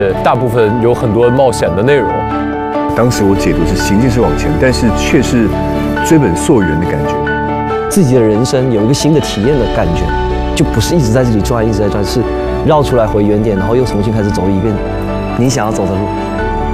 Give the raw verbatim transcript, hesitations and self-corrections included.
呃，大部分有很多冒险的内容。 当时我解读是行进是往前，但是却是追本溯源的感觉。 自己的人生有一个新的体验的感觉，就不是一直在这里转，一直在转，是绕出来回原点，然后又重新开始走一遍你想要走的路。